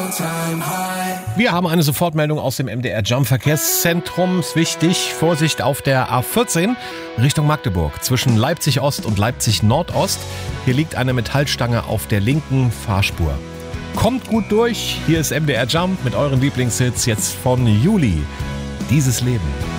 Wir haben eine Sofortmeldung aus dem MDR Jump Verkehrszentrum. Ist wichtig, Vorsicht auf der A14 Richtung Magdeburg zwischen Leipzig Ost und Leipzig Nordost. Hier liegt eine Metallstange auf der linken Fahrspur. Kommt gut durch. Hier ist MDR Jump mit euren Lieblingshits jetzt von Juli. Dieses Leben.